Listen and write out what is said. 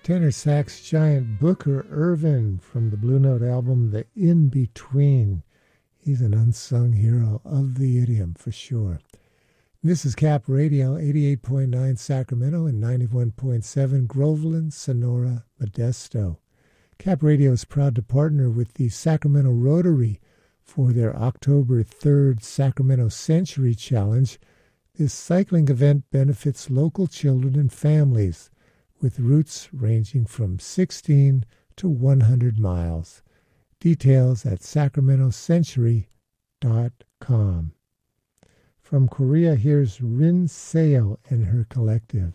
Tenor sax giant Booker Ervin from the Blue Note album The In Between. He's an unsung hero of the idiom for sure. This is Cap Radio, 88.9 Sacramento and 91.7 Groveland, Sonora, Modesto. Cap Radio is proud to partner with the Sacramento Rotary for their October 3rd Sacramento Century Challenge. This cycling event benefits local children and families, with routes ranging from 16 to 100 miles. Details at sacramentocentury.com. From Korea, here's Rin Seo and her collective.